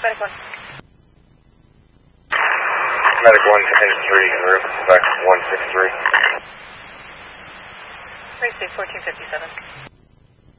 Medic 1. Medic 1 to engine 3 en route, Quebec 163. Race 1457.